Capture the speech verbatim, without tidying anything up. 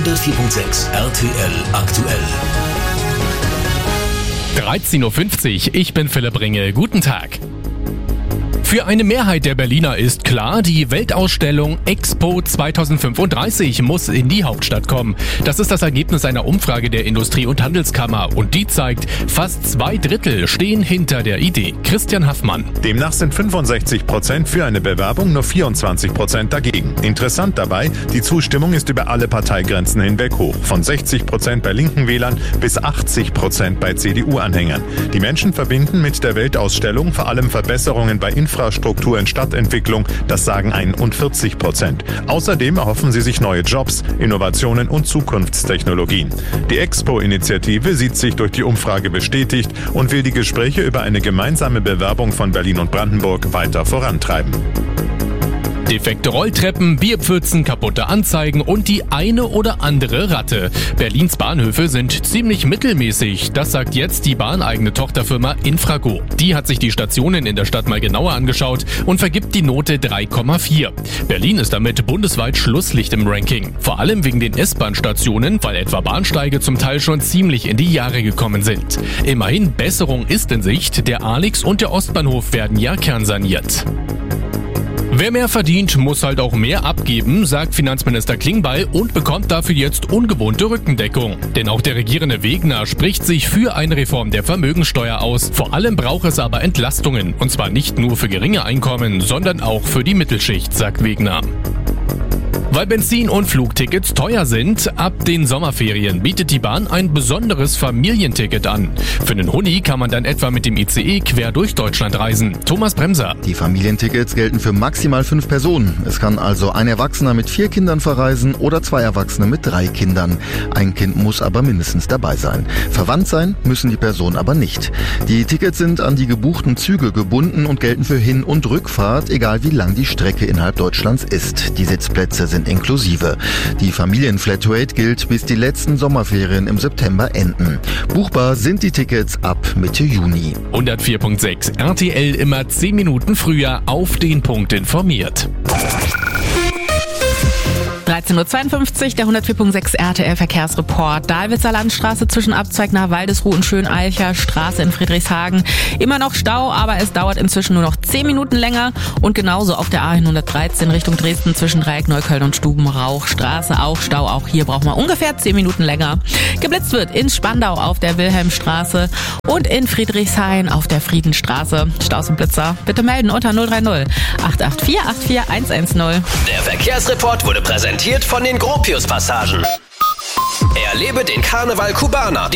hundertvier Komma sechs R T L aktuell. dreizehn Uhr fünfzig, ich bin Philipp Ringe. Guten Tag. Für eine Mehrheit der Berliner ist klar, die Weltausstellung Expo zwanzig fünfunddreißig muss in die Hauptstadt kommen. Das ist das Ergebnis einer Umfrage der Industrie- und Handelskammer und die zeigt, fast zwei Drittel stehen hinter der Idee. Christian Haffmann. Demnach sind fünfundsechzig Prozent für eine Bewerbung, nur vierundzwanzig Prozent dagegen. Interessant dabei, die Zustimmung ist über alle Parteigrenzen hinweg hoch. Von sechzig Prozent bei linken Wählern bis achtzig Prozent bei C D U-Anhängern. Die Menschen verbinden mit der Weltausstellung vor allem Verbesserungen bei Infrastruktur Infrastruktur in Stadtentwicklung, das sagen einundvierzig Prozent. Außerdem erhoffen sie sich neue Jobs, Innovationen und Zukunftstechnologien. Die Expo-Initiative sieht sich durch die Umfrage bestätigt und will die Gespräche über eine gemeinsame Bewerbung von Berlin und Brandenburg weiter vorantreiben. Defekte Rolltreppen, Bierpfützen, kaputte Anzeigen und die eine oder andere Ratte. Berlins Bahnhöfe sind ziemlich mittelmäßig. Das sagt jetzt die bahneigene Tochterfirma Infrago. Die hat sich die Stationen in der Stadt mal genauer angeschaut und vergibt die Note drei Komma vier. Berlin ist damit bundesweit Schlusslicht im Ranking. Vor allem wegen den S-Bahn-Stationen, weil etwa Bahnsteige zum Teil schon ziemlich in die Jahre gekommen sind. Immerhin, Besserung ist in Sicht. Der Alix und der Ostbahnhof werden ja kernsaniert. Wer mehr verdient, muss halt auch mehr abgeben, sagt Finanzminister Klingbeil und bekommt dafür jetzt ungewohnte Rückendeckung. Denn auch der regierende Wegner spricht sich für eine Reform der Vermögensteuer aus. Vor allem braucht es aber Entlastungen. Und zwar nicht nur für geringe Einkommen, sondern auch für die Mittelschicht, sagt Wegner. Weil Benzin- und Flugtickets teuer sind, ab den Sommerferien bietet die Bahn ein besonderes Familienticket an. Für einen Huni kann man dann etwa mit dem I C E quer durch Deutschland reisen. Thomas Bremser. Die Familientickets gelten für maximal fünf Personen. Es kann also ein Erwachsener mit vier Kindern verreisen oder zwei Erwachsene mit drei Kindern. Ein Kind muss aber mindestens dabei sein. Verwandt sein müssen die Personen aber nicht. Die Tickets sind an die gebuchten Züge gebunden und gelten für Hin- und Rückfahrt, egal wie lang die Strecke innerhalb Deutschlands ist. Die Sitzplätze sind inklusive. Die Familienflatrate gilt, bis die letzten Sommerferien im September enden. Buchbar sind die Tickets ab Mitte Juni. hundertvier Komma sechs R T L immer zehn Minuten früher auf den Punkt informiert. dreizehn Uhr zweiundfünfzig, der hundertvier Komma sechs R T L Verkehrsreport. Dahlwitzer Landstraße zwischen Abzweig nach Waldesruh und Schöneicher Straße in Friedrichshagen. Immer noch Stau, aber es dauert inzwischen nur noch zehn Minuten länger. Und genauso auf der A hundertdreizehn Richtung Dresden zwischen Dreieck Neukölln und Stubenrauchstraße auch Stau. Auch hier braucht man ungefähr zehn Minuten länger. Geblitzt wird in Spandau auf der Wilhelmstraße und in Friedrichshain auf der Friedenstraße. Staus und Blitzer bitte melden unter null drei null acht acht vier acht vier eins eins null. Der Verkehrsreport wurde präsentiert von den Gropius Passagen. Erlebe den Karneval Kubaner.